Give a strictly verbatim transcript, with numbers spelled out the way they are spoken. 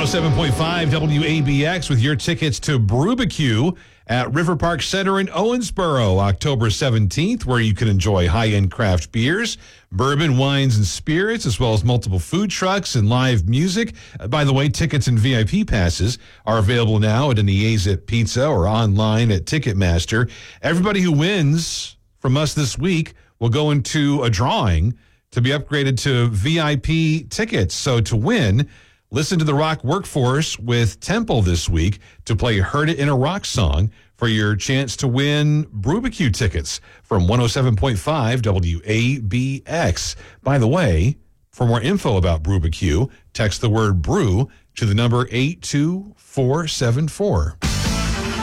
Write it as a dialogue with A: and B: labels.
A: oh seven point five W A B X with your tickets to Brubacue at River Park Center in Owensboro, October seventeenth, where you can enjoy high-end craft beers, bourbon, wines, and spirits, as well as multiple food trucks and live music. Uh, by the way, tickets and V I P passes are available now at Niezit Pizza or online at Ticketmaster. Everybody who wins from us this week will go into a drawing to be upgraded to V I P tickets. So to win, listen to the Rock Workforce with Temple this week to play Heard It in a Rock Song for your chance to win Brubacue tickets from one oh seven point five W A B X. By the way, for more info about Brubacue, text the word brew to the number eight two four seven four.